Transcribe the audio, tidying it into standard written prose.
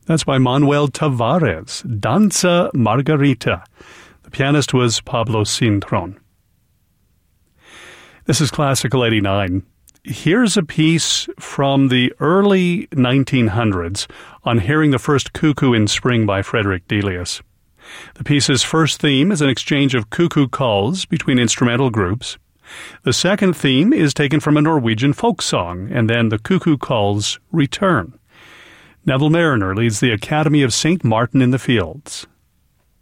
That's by Manuel Tavares, Danza Margarita. The pianist was Pablo Cintron. This is Classical 89. Here's a piece from the early 1900s on Hearing the First Cuckoo in Spring by Frederick Delius. The piece's first theme is an exchange of cuckoo calls between instrumental groups. The second theme is taken from a Norwegian folk song, and then the cuckoo calls return. Neville Mariner leads the Academy of St. Martin in the Fields.